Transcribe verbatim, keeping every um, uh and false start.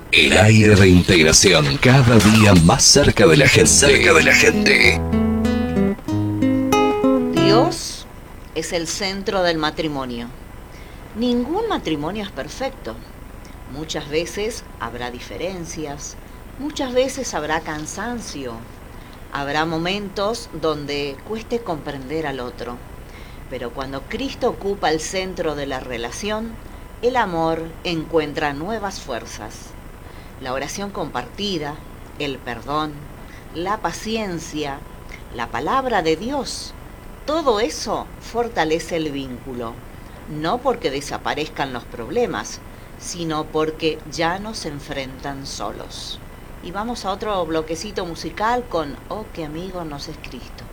El aire de integración, cada día más cerca de la gente. Cerca de la gente. Dios es el centro del matrimonio. Ningún matrimonio es perfecto. Muchas veces habrá diferencias, muchas veces habrá cansancio, habrá momentos donde cueste comprender al otro. Pero cuando Cristo ocupa el centro de la relación, el amor encuentra nuevas fuerzas. La oración compartida, el perdón, la paciencia, la palabra de Dios, todo eso fortalece el vínculo, no porque desaparezcan los problemas, sino porque ya no se enfrentan solos. Y vamos a otro bloquecito musical con Oh, qué amigo nos es Cristo.